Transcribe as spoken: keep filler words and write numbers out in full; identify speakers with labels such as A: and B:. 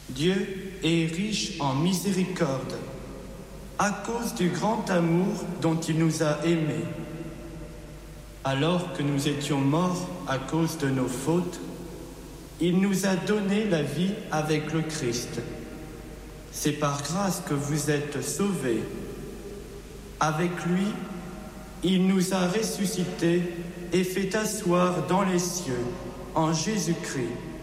A: Dieu est riche en miséricorde à cause du grand amour dont il nous a aimés. Alors que nous étions morts à cause de nos fautes, il nous a donné la vie avec le Christ. C'est par grâce que vous êtes sauvés. Avec lui, il nous a ressuscités et fait asseoir dans les cieux, en Jésus-Christ.